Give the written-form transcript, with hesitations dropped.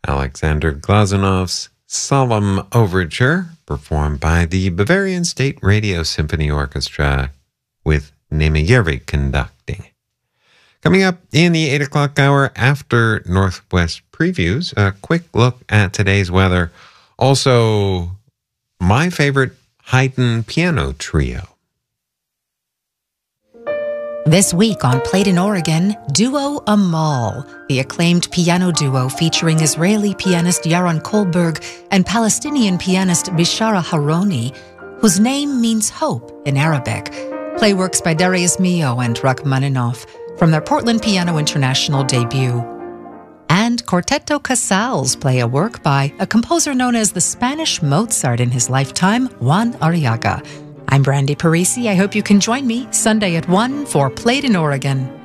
Alexander Glazunov's Solemn Overture, performed by the Bavarian State Radio Symphony Orchestra with Nemejevich conducting. Coming up in the 8 o'clock hour after Northwest Previews, a quick look at today's weather. Also, my favorite Haydn piano trio. This week on Played in Oregon, Duo Amal, the acclaimed piano duo featuring Israeli pianist Yaron Kohlberg and Palestinian pianist Bishara Haroni, whose name means hope in Arabic. Play works by Darius Milhaud and Rachmaninoff from their Portland Piano International debut. And Quartetto Casals play a work by a composer known as the Spanish Mozart in his lifetime, Juan Arriaga. I'm Brandy Parisi. I hope you can join me Sunday at 1 for Played in Oregon.